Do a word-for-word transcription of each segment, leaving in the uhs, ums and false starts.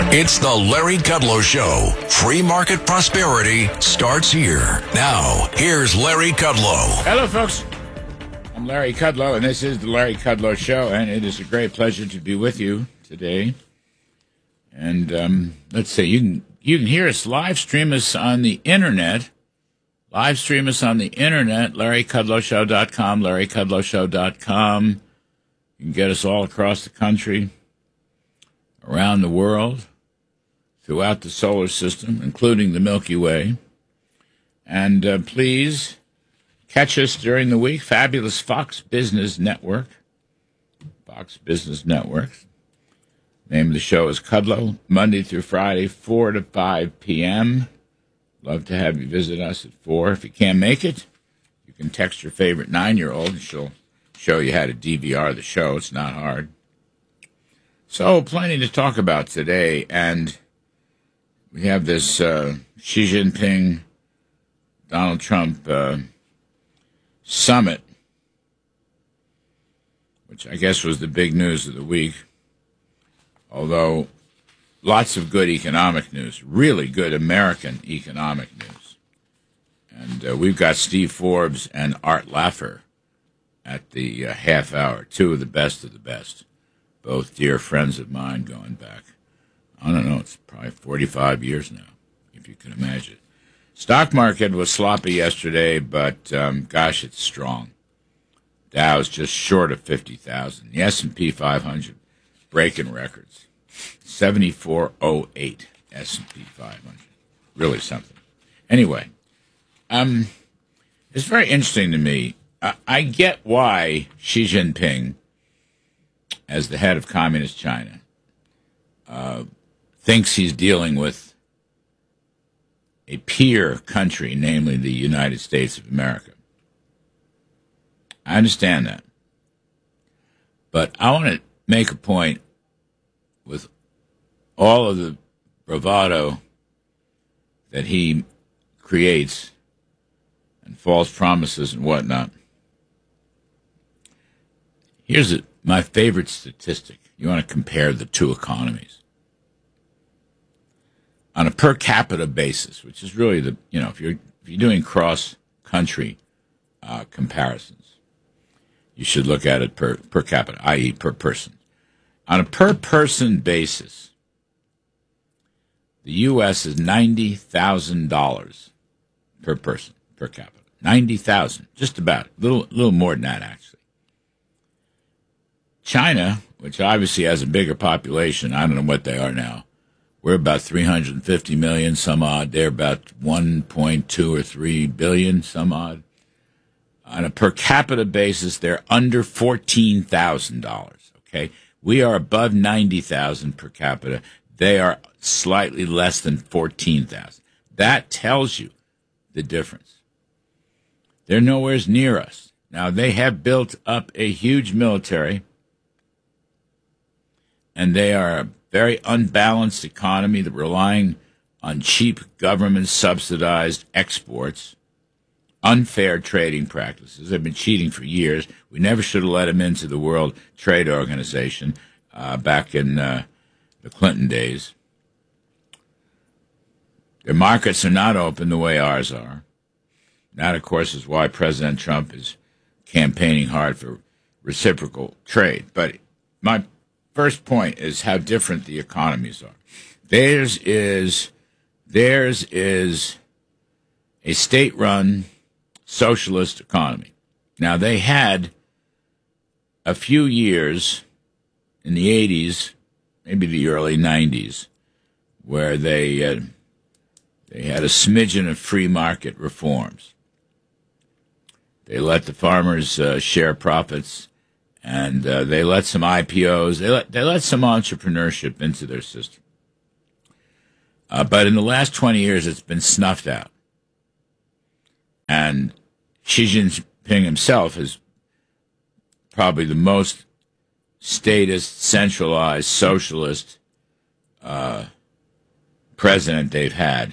It's the Larry Kudlow Show. Free market prosperity starts here. Now, here's Larry Kudlow. Hello, folks. I'm Larry Kudlow, and this is the Larry Kudlow Show, and it is a great pleasure to be with you today. And um, let's see, you can you can hear us, live stream us on the internet. Live stream us on the internet, larry kudlow show dot com, larry kudlow show dot com. You can get us all across the country, around the world, throughout the solar system, including the Milky Way. And uh, please catch us during the week. Fabulous Fox Business Network. Fox Business Network. Name of the show is Kudlow, Monday through Friday, four to five p.m. Love to have you visit us at four. If you can't make it, you can text your favorite nine-year-old, and she'll show you how to D V R the show. It's not hard. So, plenty to talk about today, and we have this uh, Xi Jinping, Donald Trump uh, summit, which I guess was the big news of the week, although lots of good economic news, really good American economic news. And uh, we've got Steve Forbes and Art Laffer at the uh, half hour, two of the best of the best, both dear friends of mine going back. I don't know, it's probably forty-five years now, if you can imagine. Stock market was sloppy yesterday, but um, gosh, it's strong. Dow's just short of fifty thousand. The S and P five hundred breaking records. seventy-four oh eight S and P five hundred. Really something. Anyway, um, it's very interesting to me. I, I get why Xi Jinping, as the head of Communist China, uh, thinks he's dealing with a peer country, namely the United States of America. I understand that. But I want to make a point with all of the bravado that he creates and false promises and whatnot. Here's a, my favorite statistic. You want to compare the two economies. On a per capita basis, which is really the, you know, if you're, if you're doing cross-country uh, comparisons, you should look at it per, per capita, that is per person. On a per-person basis, the U S is ninety thousand dollars per person, per capita. ninety thousand dollars, just about. A little, little more than that, actually. China, which obviously has a bigger population, I don't know what they are now, we're about three hundred fifty million, some odd. They're about one point two or three billion, some odd. On a per capita basis, they're under fourteen thousand dollars, okay? We are above ninety thousand per capita. They are slightly less than fourteen thousand. That tells you the difference. They're nowhere near us. Now, they have built up a huge military, and they are a very unbalanced economy that relying on cheap government-subsidized exports, unfair trading practices. They've been cheating for years. We never should have let them into the World Trade Organization uh, back in uh, the Clinton days. Their markets are not open the way ours are. That, of course, is why President Trump is campaigning hard for reciprocal trade. But my first point is how different the economies are. Theirs is, theirs is a state-run socialist economy. Now, they had a few years in the eighties, maybe the early nineties, where they uh, they had a smidgen of free market reforms. They let the farmers uh, share profits, and uh, they let some I P Os, they let, they let some entrepreneurship into their system. Uh, but in the last twenty years, it's been snuffed out. And Xi Jinping himself is probably the most statist, centralized, socialist uh, president they've had,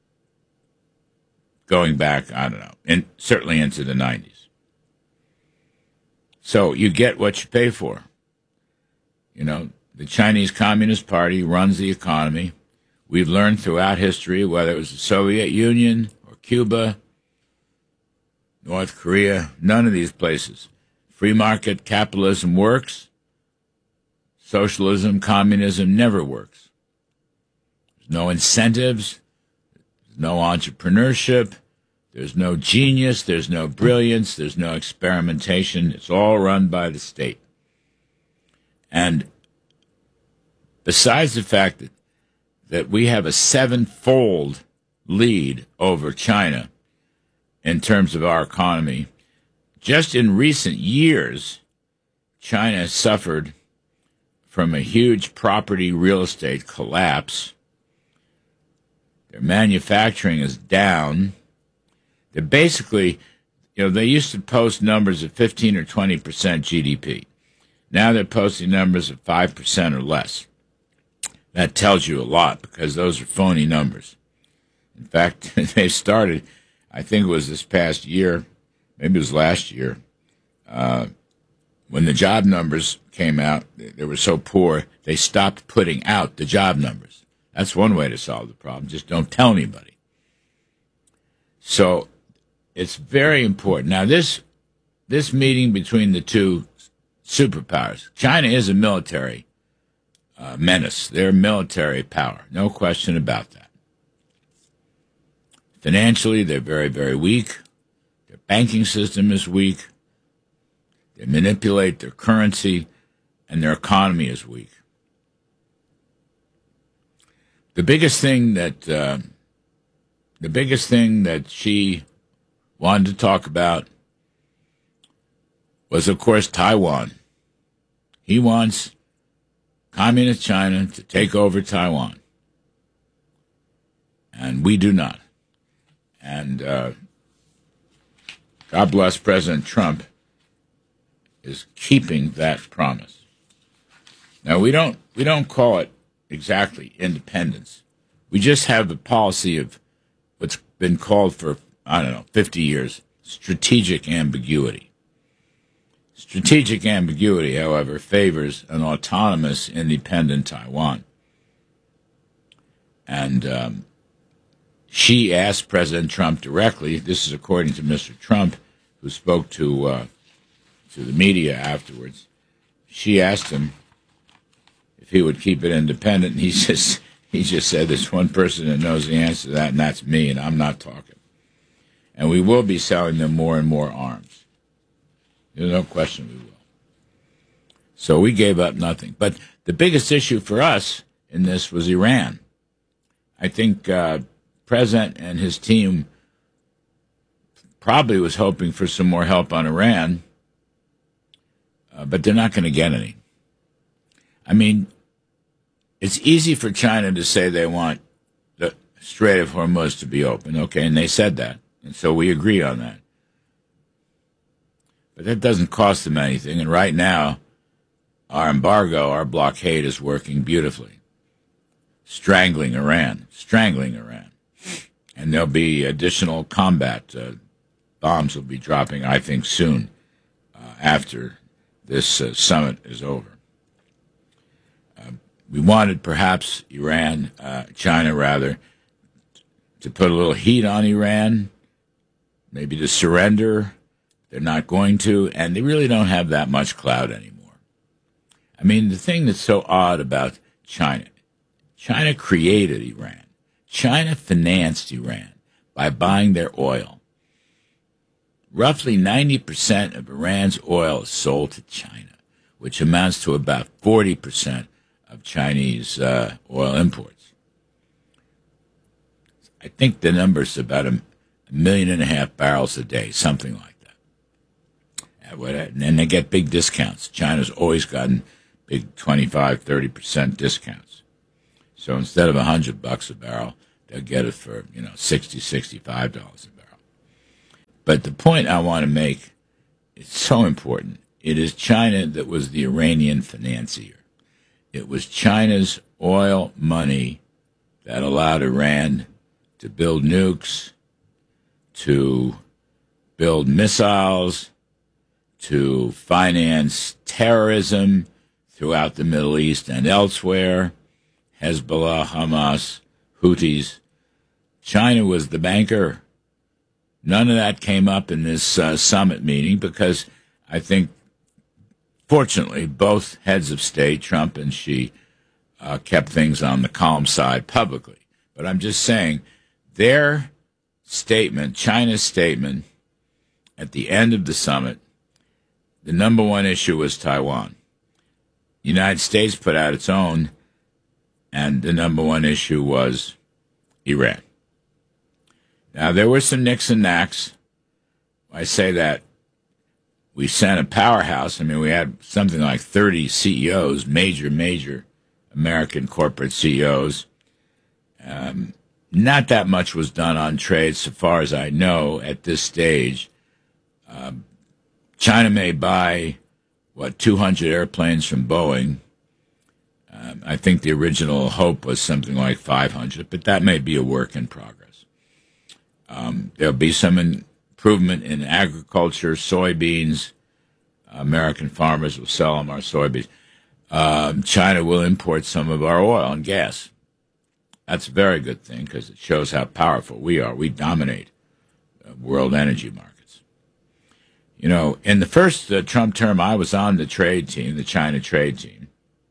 going back, I don't know, in, certainly into the nineties. So you get what you pay for. You know, the Chinese Communist Party runs the economy. We've learned throughout history, whether it was the Soviet Union or Cuba, North Korea, none of these places. Free market capitalism works. Socialism, communism never works. There's no incentives. There's no entrepreneurship. There's no genius. There's no brilliance. There's no experimentation. It's all run by the state. And besides the fact that, that we have a sevenfold lead over China in terms of our economy, just in recent years, China has suffered from a huge property real estate collapse. Their manufacturing is down. They're basically, you know, they used to post numbers of fifteen or twenty percent G D P. Now they're posting numbers of five percent or less. That tells you a lot because those are phony numbers. In fact, they started, I think it was this past year, maybe it was last year, uh, when the job numbers came out, they were so poor, they stopped putting out the job numbers. That's one way to solve the problem. Just don't tell anybody. So it's very important. Now, this this meeting between the two superpowers, China is a military uh, menace. They're a military power. No question about that. Financially, they're very, very weak. Their banking system is weak. They manipulate their currency, and their economy is weak. The biggest thing that uh, the biggest thing that she wanted to talk about was, of course, Taiwan. He wants Communist China to take over Taiwan, and we do not. And uh, God bless President Trump is keeping that promise. Now, we don't we don't call it exactly independence. We just have a policy of what's been called for, I don't know, fifty years, strategic ambiguity. Strategic ambiguity, however, favors an autonomous, independent Taiwan. And um, she asked President Trump directly, this is according to Mister Trump, who spoke to uh, to the media afterwards. She asked him if he would keep it independent, and he just he just said there's one person that knows the answer to that, and that's me, and I'm not talking. And we will be selling them more and more arms. There's no question we will. So we gave up nothing. But the biggest issue for us in this was Iran. I think uh, President and his team probably was hoping for some more help on Iran, uh, but they're not going to get any. I mean, it's easy for China to say they want the Strait of Hormuz to be open, okay, and they said that, and so we agree on that. But that doesn't cost them anything, and right now, our embargo, our blockade is working beautifully, strangling Iran, strangling Iran. And there'll be additional combat. Uh, bombs will be dropping, I think, soon uh, after this uh, summit is over. Uh, we wanted perhaps Iran, uh, China rather, to put a little heat on Iran, maybe to surrender. They're not going to, and they really don't have that much clout anymore. I mean, the thing that's so odd about China, China created Iran. China financed Iran by buying their oil. Roughly ninety percent of Iran's oil is sold to China, which amounts to about forty percent of Chinese uh, oil imports. I think the number is about a, a million and a half barrels a day, something like that. And they get big discounts. China's always gotten big twenty-five, thirty percent discounts. So instead of a hundred bucks a barrel, they'll get it for, you know, sixty, sixty-five dollars a barrel. But the point I want to make is so important. It is China that was the Iranian financier. It was China's oil money that allowed Iran to build nukes, to build missiles, to finance terrorism throughout the Middle East and elsewhere, Hezbollah, Hamas, Houthis. China was the banker. None of that came up in this uh, summit meeting because I think, fortunately, both heads of state, Trump and Xi, uh, kept things on the calm side publicly. But I'm just saying, their statement, China's statement, at the end of the summit, the number one issue was Taiwan. The United States put out its own, and the number one issue was Iran. Now, there were some nicks and knacks. I say that we sent a powerhouse. I mean, we had something like thirty C E Os, major, major American corporate C E Os. Um, not that much was done on trade, so far as I know, at this stage. Um, China may buy, what, two hundred airplanes from Boeing. Um, I think the original hope was something like five hundred, but that may be a work in progress. Um, there'll be some improvement in agriculture, soybeans. American farmers will sell them our soybeans. Um, China will import some of our oil and gas. That's a very good thing because it shows how powerful we are. We dominate uh, world energy markets. You know, in the first uh, Trump term, I was on the trade team, the China trade team.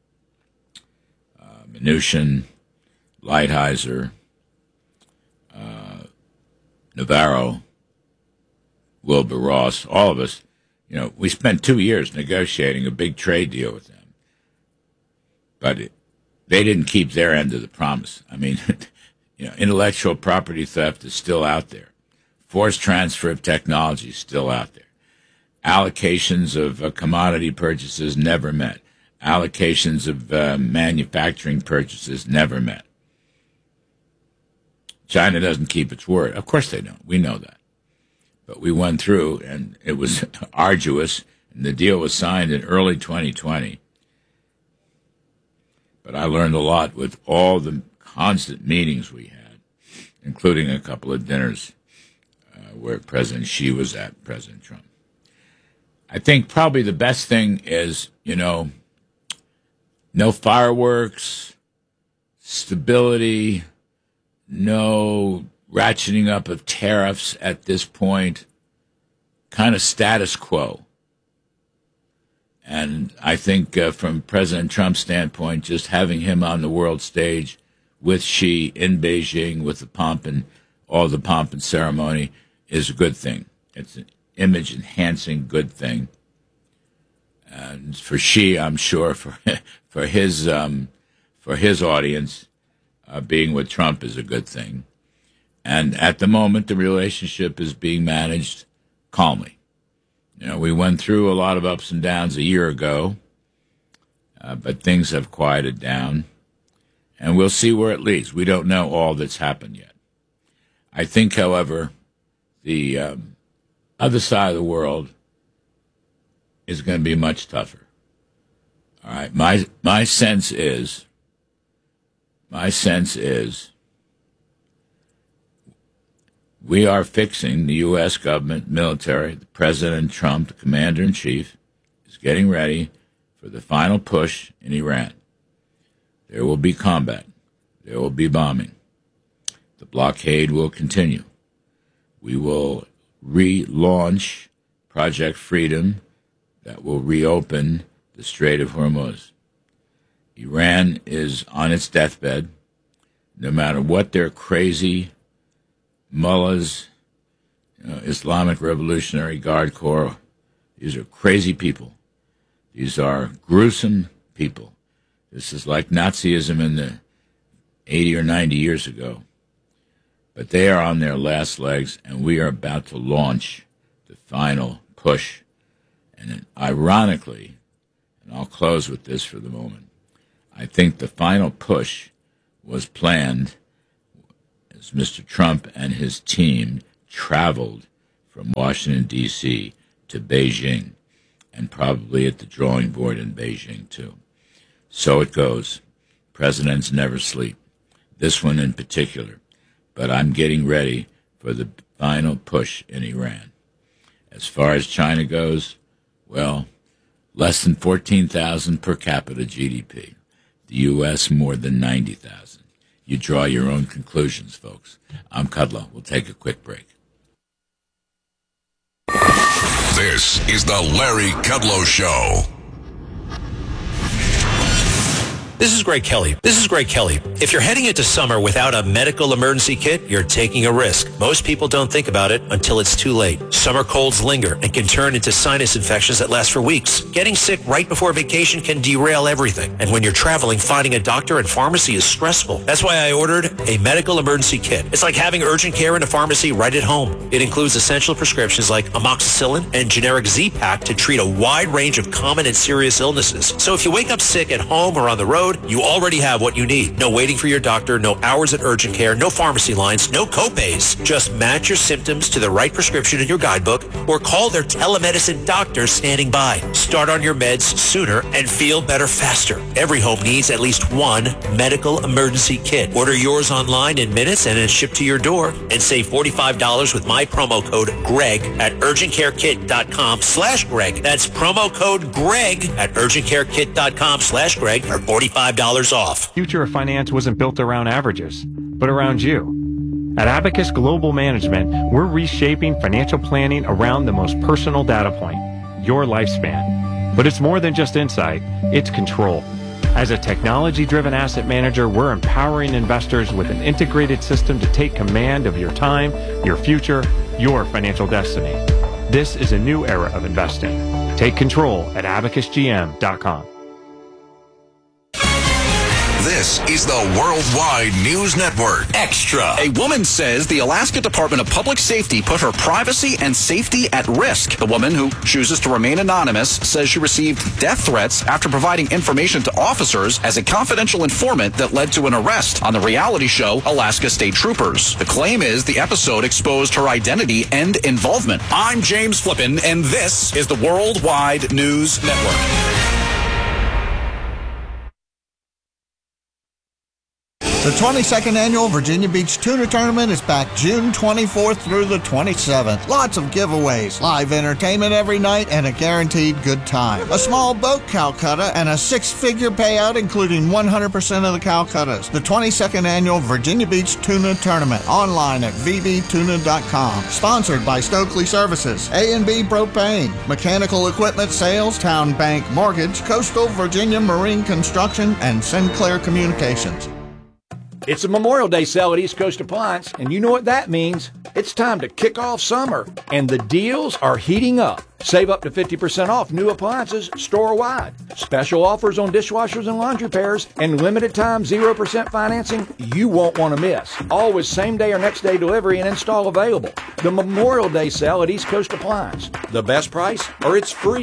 Uh, Mnuchin, Lighthizer, uh, Navarro, Wilbur Ross, all of us. You know, we spent two years negotiating a big trade deal with them. But it, they didn't keep their end of the promise. I mean, you know, intellectual property theft is still out there. Forced transfer of technology is still out there. Allocations of uh, commodity purchases never met. Allocations of uh, manufacturing purchases never met. China doesn't keep its word. Of course they don't. We know that. But we went through, and it was arduous, and the deal was signed in early twenty twenty. But I learned a lot with all the constant meetings we had, including a couple of dinners uh, where President Xi was at, President Trump. I think probably the best thing is, you know, no fireworks, stability, no ratcheting up of tariffs at this point, kind of status quo. And I think uh, from President Trump's standpoint, just having him on the world stage with Xi in Beijing with the pomp and all the pomp and ceremony is a good thing. It's an image-enhancing good thing. And for Xi, I'm sure for for his um, for his audience, uh, being with Trump is a good thing. And at the moment, the relationship is being managed calmly. You know, we went through a lot of ups and downs a year ago, uh, but things have quieted down, and we'll see where it leads. We don't know all that's happened yet. I think, however, the um, other side of the world is going to be much tougher. All right, my my sense is, my sense is, we are fixing the U S government, military, the President Trump, the commander-in-chief, is getting ready for the final push in Iran. There will be combat. There will be bombing. The blockade will continue. We will relaunch Project Freedom that will reopen the Strait of Hormuz. Iran is on its deathbed. No matter what their crazy mullahs, you know, Islamic Revolutionary Guard Corps, these are crazy people. These are gruesome people. This is like Nazism in the eighty or ninety years ago. But they are on their last legs, and we are about to launch the final push. And ironically, and I'll close with this for the moment, I think the final push was planned as Mister Trump and his team traveled from Washington, D C to Beijing, and probably at the drawing board in Beijing, too. So it goes. Presidents never sleep. This one in particular. But I'm getting ready for the final push in Iran. As far as China goes, well, less than fourteen thousand per capita G D P. The U S more than ninety thousand. You draw your own conclusions, folks. I'm Kudlow. We'll take a quick break. This is the Larry Kudlow Show. This is Greg Kelly. This is Greg Kelly. If you're heading into summer without a medical emergency kit, you're taking a risk. Most people don't think about it until it's too late. Summer colds linger and can turn into sinus infections that last for weeks. Getting sick right before vacation can derail everything. And when you're traveling, finding a doctor and pharmacy is stressful. That's why I ordered a medical emergency kit. It's like having urgent care in a pharmacy right at home. It includes essential prescriptions like amoxicillin and generic Z-Pak to treat a wide range of common and serious illnesses. So if you wake up sick at home or on the road, you already have what you need. No waiting for your doctor, no hours at urgent care, no pharmacy lines, no co-pays. Just match your symptoms to the right prescription in your guidebook or call their telemedicine doctor standing by. Start on your meds sooner and feel better faster. Every home needs at least one medical emergency kit. Order yours online in minutes and it's shipped to your door. And save forty-five dollars with my promo code GREG at urgentcarekit.com slash Greg. That's promo code GREG at urgentcarekit.com slash Greg for forty-five dollars off. Future of finance wasn't built around averages, but around you. At Abacus Global Management, we're reshaping financial planning around the most personal data point, your lifespan. But it's more than just insight, it's control. As a technology-driven asset manager, we're empowering investors with an integrated system to take command of your time, your future, your financial destiny. This is a new era of investing. Take control at abacus g m dot com. This is the Worldwide News Network. Extra. A woman says the Alaska Department of Public Safety put her privacy and safety at risk. The woman, who chooses to remain anonymous, says she received death threats after providing information to officers as a confidential informant that led to an arrest on the reality show Alaska State Troopers. The claim is the episode exposed her identity and involvement. I'm James Flippin, and this is the Worldwide News Network. The twenty-second Annual Virginia Beach Tuna Tournament is back June twenty-fourth through the twenty-seventh. Lots of giveaways, live entertainment every night, and a guaranteed good time. A small boat Calcutta and a six-figure payout including one hundred percent of the Calcuttas. The twenty-second Annual Virginia Beach Tuna Tournament, online at v b tuna dot com. Sponsored by Stokely Services, A and B Propane, Mechanical Equipment Sales, Town Bank Mortgage, Coastal Virginia Marine Construction, and Sinclair Communications. It's a Memorial Day sale at East Coast Appliance, and you know what that means. It's time to kick off summer, and the deals are heating up. Save up to fifty percent off new appliances store-wide. Special offers on dishwashers and laundry pairs, and limited time zero percent financing you won't want to miss. Always same-day or next-day delivery and install available. The Memorial Day sale at East Coast Appliance. The best price, or it's free.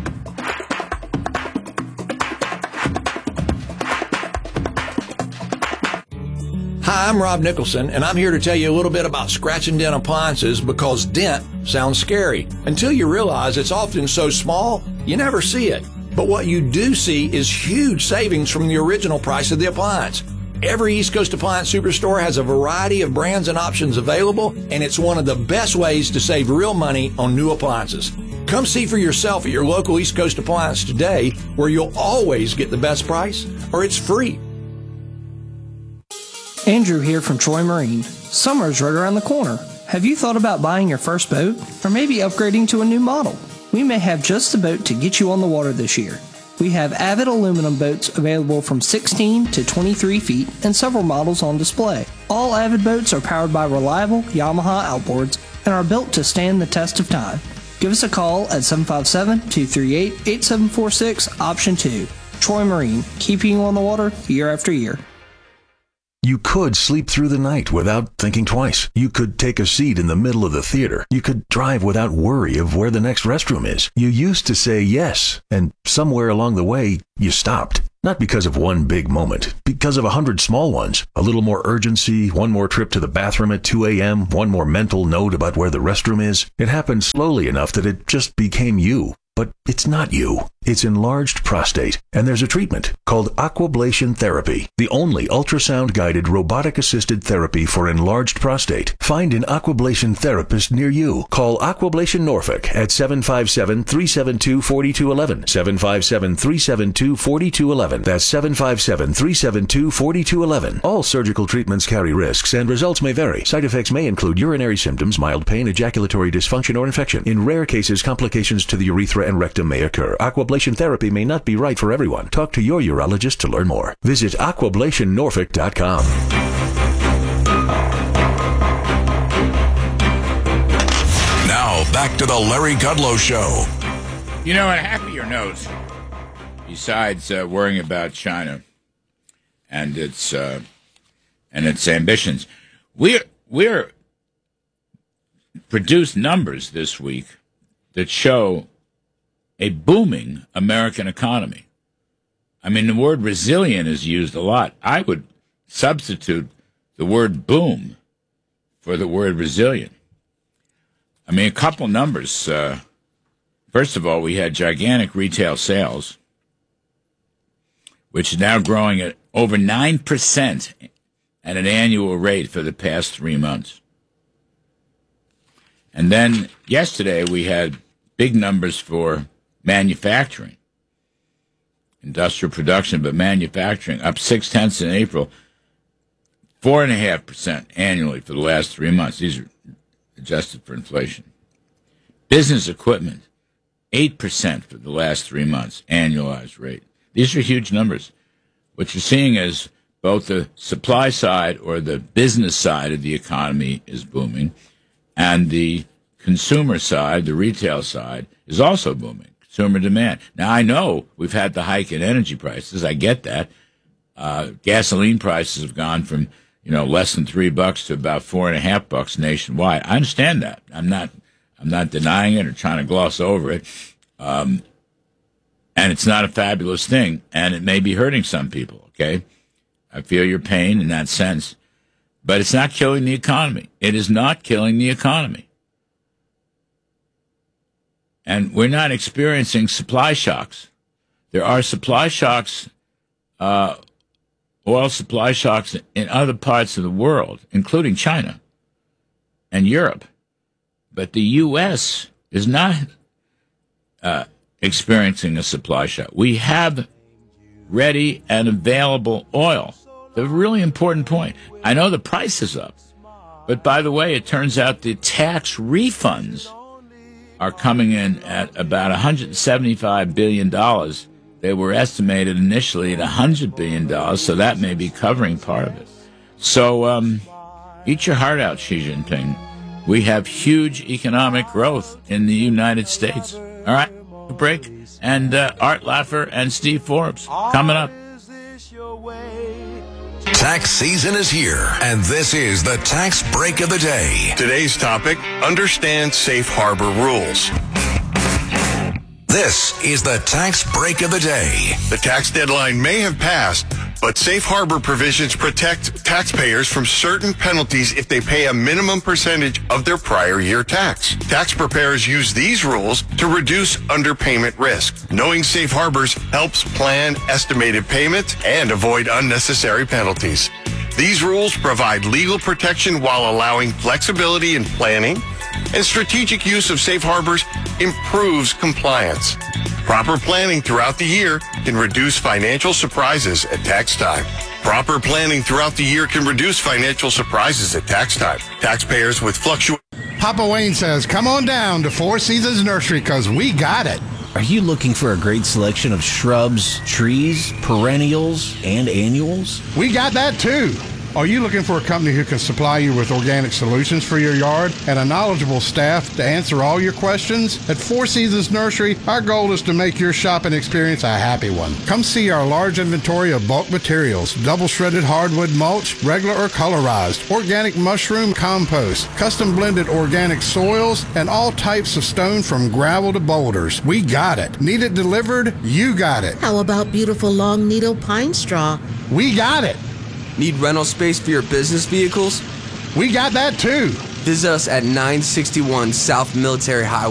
Hi, I'm Rob Nicholson, and I'm here to tell you a little bit about scratch and dent appliances because dent sounds scary until you realize it's often so small you never see it. But what you do see is huge savings from the original price of the appliance. Every East Coast Appliance Superstore has a variety of brands and options available, and it's one of the best ways to save real money on new appliances. Come see for yourself at your local East Coast Appliance today, where you'll always get the best price, or it's free. Andrew here from Troy Marine. Summer's right around the corner. Have you thought about buying your first boat? Or maybe upgrading to a new model? We may have just the boat to get you on the water this year. We have Avid aluminum boats available from sixteen to twenty-three feet and several models on display. All Avid boats are powered by reliable Yamaha outboards and are built to stand the test of time. Give us a call at seven five seven, two three eight, eight seven four six, option two. Troy Marine, keeping you on the water year after year. You could sleep through the night without thinking twice. You could take a seat in the middle of the theater. You could drive without worry of where the next restroom is. You used to say yes, and somewhere along the way, you stopped. Not because of one big moment, because of a hundred small ones. A little more urgency, one more trip to the bathroom at two a.m., one more mental note about where the restroom is. It happened slowly enough that it just became you. But it's not you. It's enlarged prostate, and there's a treatment called Aquablation Therapy, the only ultrasound-guided robotic-assisted therapy for enlarged prostate. Find an Aquablation therapist near you. Call Aquablation Norfolk at seven five seven, three seven two, four two one one, seven five seven, three seven two, four two one one. That's seven five seven, three seven two, four two one one. All surgical treatments carry risks, and results may vary. Side effects may include urinary symptoms, mild pain, ejaculatory dysfunction, or infection. In rare cases, complications to the urethra and rectum may occur. Aquablation therapy may not be right for everyone. Talk to your urologist to learn more. Visit aquablation norfolk dot com. Now, back to the Larry Kudlow Show. You know, on a happier note, besides uh, worrying about China and its uh, and its ambitions, we're we're produced numbers this week that show a booming American economy. I mean, the word resilient is used a lot. I would substitute the word boom for the word resilient. I mean, a couple numbers. Uh, first of all, we had gigantic retail sales, which is now growing at over nine percent at an annual rate for the past three months. And then yesterday we had big numbers for manufacturing, industrial production, but manufacturing up six tenths in April, four and a half percent annually for the last three months. These are adjusted for inflation. Business equipment, eight percent for the last three months, annualized rate. These are huge numbers. What you're seeing is both the supply side or the business side of the economy is booming, and the consumer side, the retail side, is also booming. Consumer demand. Now, I know we've had the hike in energy prices. I get that. Uh, gasoline prices have gone from, you know, less than three bucks to about four and a half bucks nationwide. I understand that. I'm not, I'm not denying it or trying to gloss over it. Um, and it's not a fabulous thing, and it may be hurting some people. Okay, I feel your pain in that sense, but it's not killing the economy. It is not killing the economy. And we're not experiencing supply shocks. There are supply shocks, uh, oil supply shocks in other parts of the world, including China and Europe. But the U S is not uh, experiencing a supply shock. We have ready and available oil. The really important point. I know the price is up, but by the way, it turns out the tax refunds are coming in at about one hundred seventy-five billion dollars. They were estimated initially at one hundred billion dollars, so that may be covering part of it. So um, eat your heart out, Xi Jinping. We have huge economic growth in the United States. All right, break. And uh, Art Laffer and Steve Forbes coming up. Tax season is here, and this is the Tax Break of the Day. Today's topic, understand safe harbor rules. This is the Tax Break of the Day. The tax deadline may have passed, but safe harbor provisions protect taxpayers from certain penalties if they pay a minimum percentage of their prior year tax. Tax preparers use these rules to reduce underpayment risk. Knowing safe harbors helps plan estimated payments and avoid unnecessary penalties. These rules provide legal protection while allowing flexibility in planning, and strategic use of safe harbors improves compliance. Proper planning throughout the year can reduce financial surprises at tax time. Proper planning throughout the year can reduce financial surprises at tax time. Taxpayers with fluctuating... Papa Wayne says, come on down to Four Seasons Nursery because we got it. Are you looking for a great selection of shrubs, trees, perennials, and annuals? We got that too. Are you looking for a company who can supply you with organic solutions for your yard and a knowledgeable staff to answer all your questions? At Four Seasons Nursery, our goal is to make your shopping experience a happy one. Come see our large inventory of bulk materials, double shredded hardwood mulch, regular or colorized, organic mushroom compost, custom blended organic soils, and all types of stone from gravel to boulders. We got it. Need it delivered? You got it. How about beautiful long needle pine straw? We got it. Need rental space for your business vehicles? We got that too. Visit us at nine sixty-one South Military Highway.